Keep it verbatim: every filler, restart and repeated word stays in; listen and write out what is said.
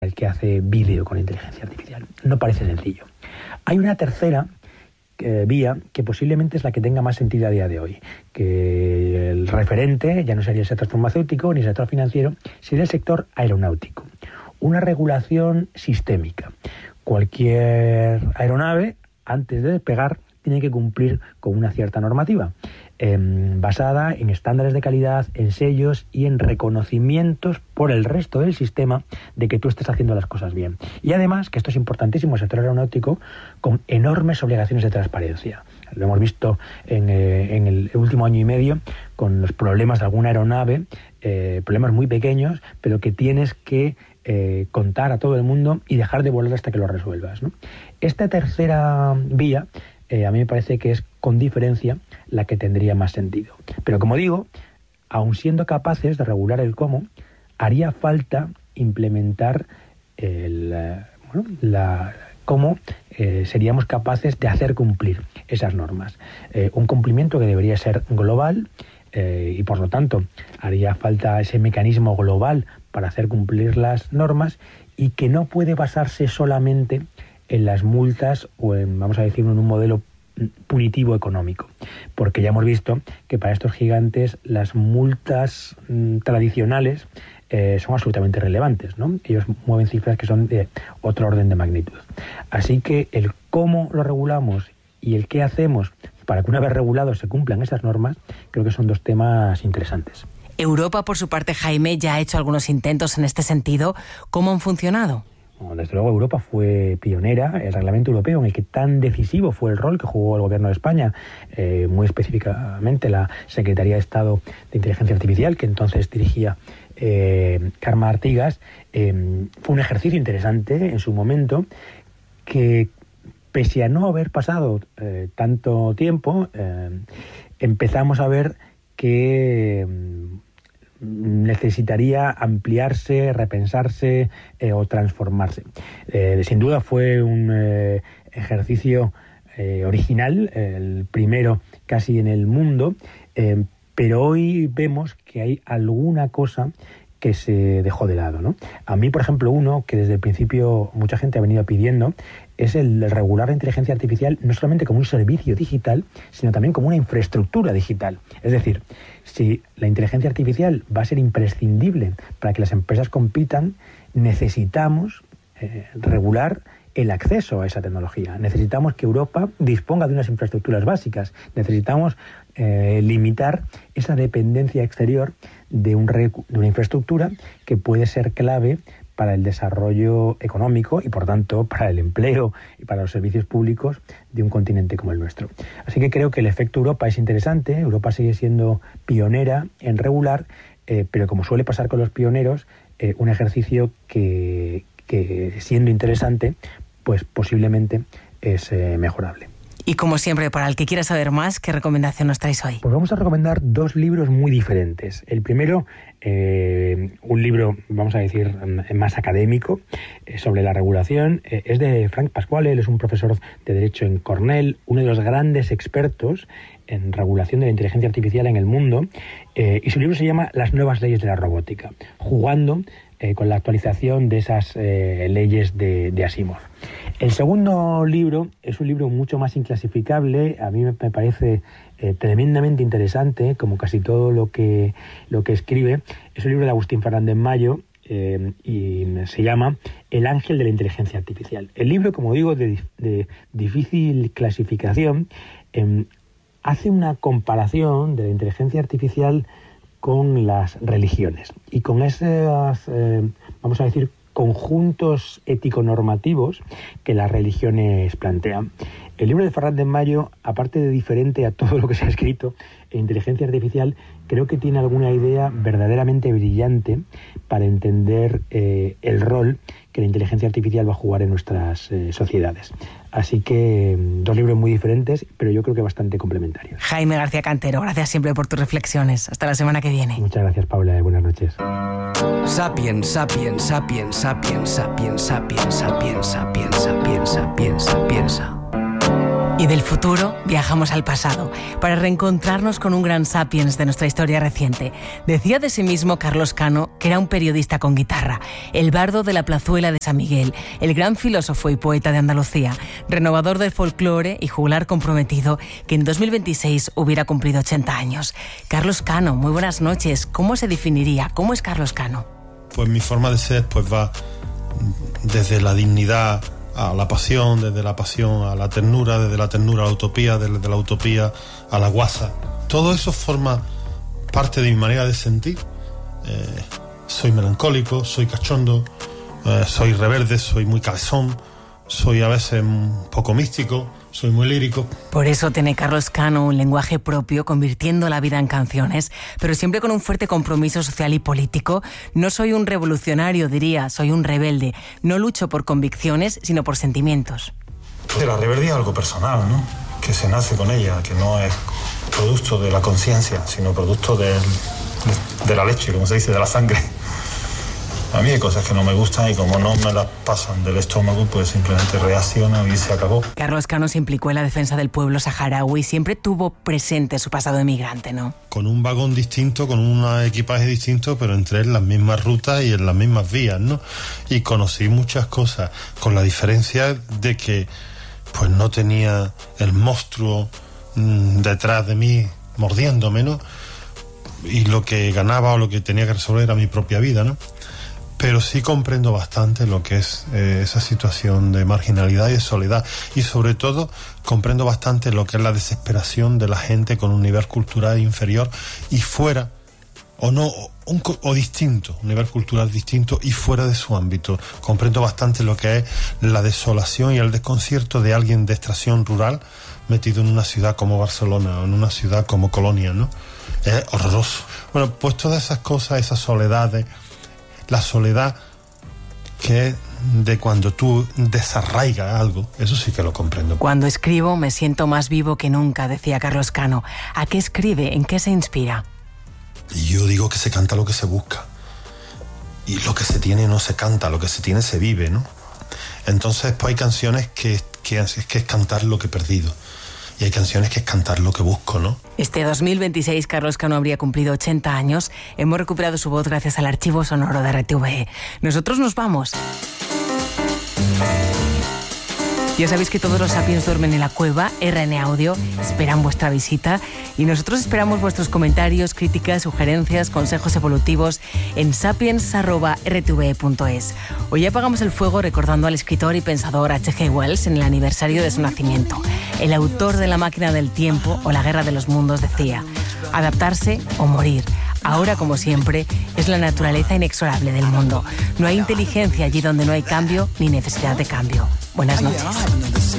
el que hace vídeo con inteligencia artificial. No parece sencillo. Hay una tercera eh, vía que posiblemente es la que tenga más sentido a día de hoy, que el referente ya no sería el sector farmacéutico ni el sector financiero, sería el sector aeronáutico. Una regulación sistémica. Cualquier aeronave, antes de despegar, tiene que cumplir con una cierta normativa, eh, basada en estándares de calidad, en sellos y en reconocimientos por el resto del sistema de que tú estés haciendo las cosas bien. Y además, que esto es importantísimo, el sector aeronáutico, con enormes obligaciones de transparencia. Lo hemos visto en, eh, en el último año y medio con los problemas de alguna aeronave, eh, problemas muy pequeños, pero que tienes que eh, contar a todo el mundo y dejar de volar hasta que lo resuelvas, ¿no? Esta tercera vía, eh, a mí me parece que es con diferencia la que tendría más sentido. Pero como digo, aun siendo capaces de regular el cómo, haría falta implementar el, bueno, la... cómo eh, seríamos capaces de hacer cumplir esas normas. Eh, un cumplimiento que debería ser global eh, y, por lo tanto, haría falta ese mecanismo global para hacer cumplir las normas y que no puede basarse solamente en las multas o en, vamos a decir, en un modelo punitivo económico, porque ya hemos visto que para estos gigantes las multas mm, tradicionales eh, son absolutamente relevantes, ¿no? Ellos mueven cifras que son de otro orden de magnitud. Así que el cómo lo regulamos y el qué hacemos para que una vez regulados se cumplan esas normas, creo que son dos temas interesantes. Europa, por su parte, Jaime, ya ha hecho algunos intentos en este sentido. ¿Cómo han funcionado? Desde luego Europa fue pionera. El reglamento europeo, en el que tan decisivo fue el rol que jugó el gobierno de España, eh, muy específicamente la Secretaría de Estado de Inteligencia Artificial, que entonces dirigía eh, Carme Artigas, eh, fue un ejercicio interesante en su momento, que pese a no haber pasado eh, tanto tiempo, eh, empezamos a ver que necesitaría ampliarse, repensarse eh, o transformarse. Eh, sin duda fue un eh, ejercicio eh, original, el primero casi en el mundo, eh, pero hoy vemos que hay alguna cosa que se dejó de lado, ¿no? A mí, por ejemplo, uno que desde el principio mucha gente ha venido pidiendo es el de regular la inteligencia artificial no solamente como un servicio digital, sino también como una infraestructura digital. Es decir, si la inteligencia artificial va a ser imprescindible para que las empresas compitan, necesitamos eh, regular el acceso a esa tecnología. Necesitamos que Europa disponga de unas infraestructuras básicas. Necesitamos eh, limitar esa dependencia exterior de, un recu- de una infraestructura que puede ser clave para el desarrollo económico y, por tanto, para el empleo y para los servicios públicos de un continente como el nuestro. Así que creo que el efecto Europa es interesante. Europa sigue siendo pionera en regular, eh, pero como suele pasar con los pioneros, eh, un ejercicio que, que, siendo interesante, pues posiblemente es eh, mejorable. Y como siempre, para el que quiera saber más, ¿qué recomendación nos traéis hoy? Pues vamos a recomendar dos libros muy diferentes. El primero, eh, un libro, vamos a decir, más académico, eh, sobre la regulación, eh, es de Frank Pasquale. Él es un profesor de Derecho en Cornell, uno de los grandes expertos en regulación de la inteligencia artificial en el mundo, eh, y su libro se llama Las nuevas leyes de la robótica, jugando eh, con la actualización de esas eh, leyes de, de Asimov. El segundo libro es un libro mucho más inclasificable. A mí me parece eh, tremendamente interesante, como casi todo lo que, lo que escribe. Es un libro de Agustín Fernández Mayo eh, y se llama El ángel de la inteligencia artificial. El libro, como digo, de, de difícil clasificación, eh, hace una comparación de la inteligencia artificial con las religiones y con esas, eh, vamos a decir, conjuntos ético-normativos que las religiones plantean. El libro de Fernández Mayo, aparte de diferente a todo lo que se ha escrito en inteligencia artificial, creo que tiene alguna idea verdaderamente brillante para entender eh, el rol que la inteligencia artificial va a jugar en nuestras eh, sociedades. Así que dos libros muy diferentes, pero yo creo que bastante complementarios. Jaime García Cantero, gracias siempre por tus reflexiones. Hasta la semana que viene. Muchas gracias, Paula, y buenas noches. Sapiens, sapiens, sapiens, sapiens, sapiens, sapiens, sapiens, sapiens, sapiens, sapiens, sapiens. Y del futuro viajamos al pasado para reencontrarnos con un gran sapiens de nuestra historia reciente. Decía de sí mismo Carlos Cano que era un periodista con guitarra, el bardo de la plazuela de San Miguel, el gran filósofo y poeta de Andalucía, renovador del folclore y juglar comprometido que en dos mil veintiséis hubiera cumplido ochenta años. Carlos Cano, muy buenas noches. ¿Cómo se definiría? ¿Cómo es Carlos Cano? Pues mi forma de ser pues va desde la dignidad a la pasión, desde la pasión a la ternura, desde la ternura a la utopía, desde la utopía a la guasa. Todo eso forma parte de mi manera de sentir. Eh, soy melancólico, soy cachondo, eh, soy rebelde, soy muy cabezón, soy a veces un poco místico, soy muy lírico. Por eso tiene Carlos Cano un lenguaje propio, convirtiendo la vida en canciones, pero siempre con un fuerte compromiso social y político. No soy un revolucionario, diría, soy un rebelde. No lucho por convicciones, sino por sentimientos. La rebeldía es algo personal, ¿no? Que se nace con ella, que no es producto de la conciencia, sino producto de, de, de la leche, como se dice, de la sangre. A mí hay cosas que no me gustan y como no me las pasan del estómago, pues simplemente reacciono y se acabó. Carlos Cano se implicó en la defensa del pueblo saharaui y siempre tuvo presente su pasado emigrante, ¿no? Con un vagón distinto, con un equipaje distinto, pero entre las mismas rutas y en las mismas vías, ¿no? Y conocí muchas cosas, con la diferencia de que pues no tenía el monstruo mmm, detrás de mí mordiéndome, ¿no? Y lo que ganaba o lo que tenía que resolver era mi propia vida, ¿no? Pero sí comprendo bastante lo que es eh, esa situación de marginalidad y de soledad. Y sobre todo comprendo bastante lo que es la desesperación de la gente con un nivel cultural inferior y fuera, o no, o, un, o distinto, un nivel cultural distinto y fuera de su ámbito. Comprendo bastante lo que es la desolación y el desconcierto de alguien de extracción rural metido en una ciudad como Barcelona o en una ciudad como Colonia, ¿no? Es horroroso. Bueno, pues todas esas cosas, esas soledades, la soledad que es de cuando tú desarraigas algo, eso sí que lo comprendo. Cuando escribo me siento más vivo que nunca, decía Carlos Cano. ¿A qué escribe? ¿En qué se inspira? Y yo digo que se canta lo que se busca. Y lo que se tiene no se canta, lo que se tiene se vive, ¿no? Entonces pues hay canciones que, que, es, que es cantar lo que he perdido. Y hay canciones que es cantar lo que busco, ¿no? Este dos mil veintiséis Carlos Cano habría cumplido ochenta años. Hemos recuperado su voz gracias al archivo sonoro de R T V E. Nosotros nos vamos. Ya sabéis que todos los sapiens duermen en la cueva. R N Audio esperan vuestra visita y nosotros esperamos vuestros comentarios, críticas, sugerencias, consejos evolutivos en sapiens arroba r t v e punto es. Hoy apagamos el fuego recordando al escritor y pensador H G Wells en el aniversario de su nacimiento. El autor de La máquina del tiempo o La guerra de los mundos decía: adaptarse o morir. Ahora, como siempre, es la naturaleza inexorable del mundo. No hay inteligencia allí donde no hay cambio ni necesidad de cambio. Buenas noches.